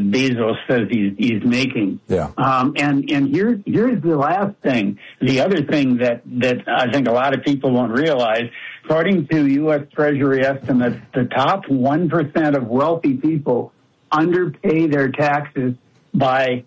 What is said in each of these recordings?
Bezos says he's making. Yeah. And here's the last thing. The other thing that I think a lot of people won't realize, according to U.S. Treasury estimates, the top 1% of wealthy people underpay their taxes by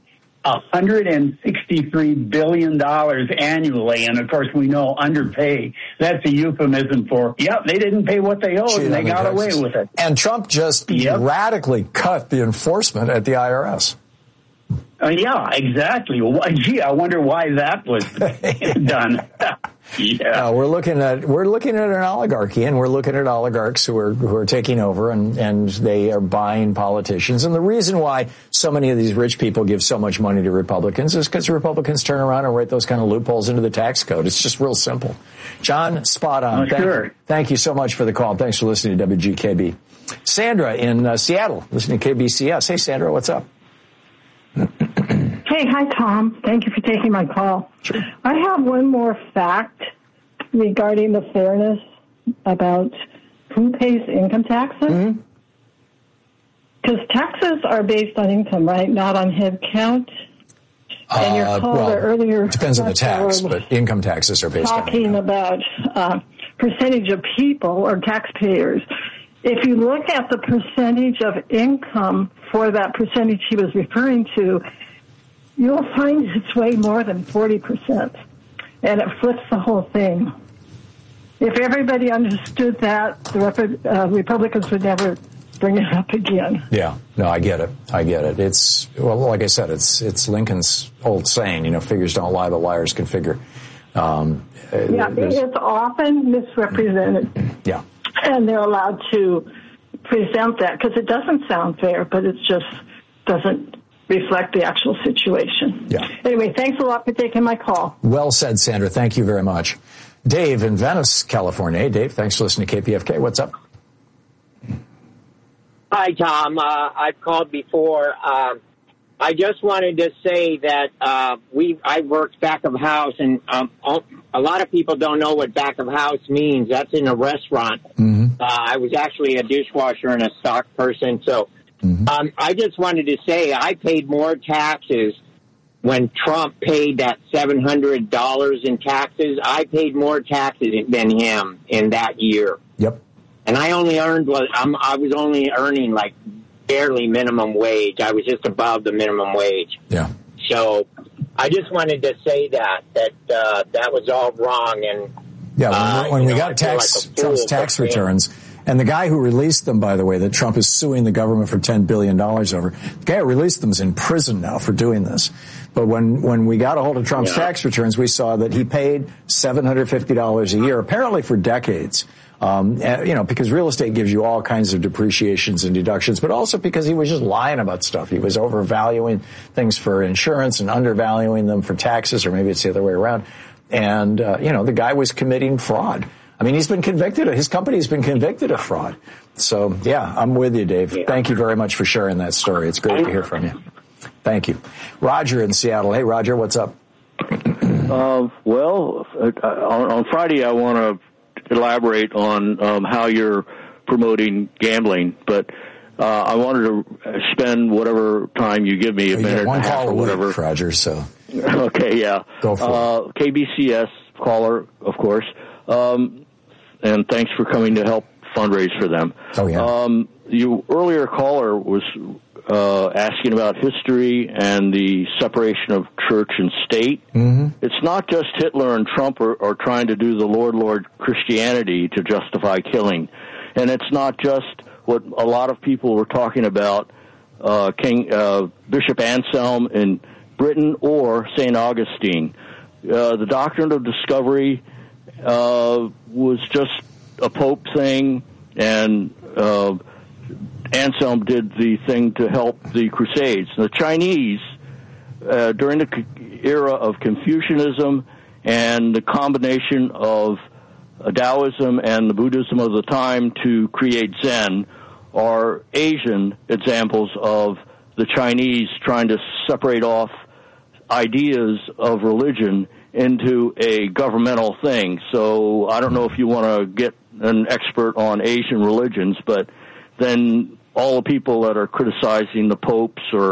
$163 billion annually. And, of course, we know underpay. That's a euphemism for, they didn't pay what they owed, and they got away with it. And Trump just radically cut the enforcement at the IRS. Yeah, exactly. Well, gee, I wonder why that was done. Yeah. We're looking at an oligarchy, and we're looking at oligarchs who are taking over, and they are buying politicians. And the reason why so many of these rich people give so much money to Republicans is because Republicans turn around and write those kind of loopholes into the tax code. It's just real simple. John, spot on. Sure. Thank you so much for the call. Thanks for listening to WGKB. Sandra in Seattle, listening to KBCS. Hey, Sandra, what's up? Hey, hi, Tom. Thank you for taking my call. Sure. I have one more fact regarding the fairness about who pays income taxes. Because taxes are based on income, right? Not on head count. And your caller earlier... It depends on the tax, but income taxes are based on talking about percentage of people or taxpayers. If you look at the percentage of income for that percentage he was referring to, you'll find it's way more than 40%. And it flips the whole thing. If everybody understood that, the Republicans would never bring it up again. Yeah, no, I get it. It's, well, like I said, it's Lincoln's old saying, figures don't lie, but liars can figure. It's often misrepresented. Yeah. And they're allowed to present that because it doesn't sound fair, but it just doesn't reflect the actual situation. Yeah. Anyway, thanks a lot for taking my call. Well said, Sandra. Thank you very much. Dave in Venice, California. Hey, Dave, thanks for listening to KPFK. What's up? Hi, Tom. I've called before. I just wanted to say that I worked back of house, and a lot of people don't know what back of house means. That's in a restaurant. Mm-hmm. I was actually a dishwasher and a stock person, so I just wanted to say I paid more taxes when Trump paid that $700 in taxes. I paid more taxes than him in that year. Yep. And I only earned I was only earning like barely minimum wage. I was just above the minimum wage. Yeah. So I just wanted to say that was all wrong. And when we got Trump's tax returns, and the guy who released them, by the way, that Trump is suing the government for $10 billion over, the guy who released them is in prison now for doing this. But when we got a hold of Trump's tax returns, we saw that he paid $750 a year, apparently for decades. Because real estate gives you all kinds of depreciations and deductions, but also because he was just lying about stuff. He was overvaluing things for insurance and undervaluing them for taxes, or maybe it's the other way around. And, the guy was committing fraud. I mean, he's been convicted. His company's been convicted of fraud. So, I'm with you, Dave. Yeah. Thank you very much for sharing that story. It's great to hear from you. Thank you. Roger in Seattle. Hey, Roger, what's up? On Friday, I want to elaborate on how you're promoting gambling, but I wanted to spend whatever time you give me, a minute and a half or whatever. Week, Roger, so. Okay, yeah. Go for it. KBCS caller, of course, and thanks for coming to help fundraise for them. Oh, yeah. Your earlier caller was asking about history and the separation of church and state. Mm-hmm. It's not just Hitler and Trump are trying to do the Lord Christianity to justify killing. And it's not just what a lot of people were talking about, Bishop Anselm in Britain or St. Augustine. The doctrine of discovery was just a Pope thing, and Anselm did the thing to help the Crusades. The Chinese, during the era of Confucianism and the combination of Taoism and the Buddhism of the time to create Zen, are Asian examples of the Chinese trying to separate off ideas of religion into a governmental thing. So I don't know if you want to get an expert on Asian religions, but then all the people that are criticizing the popes or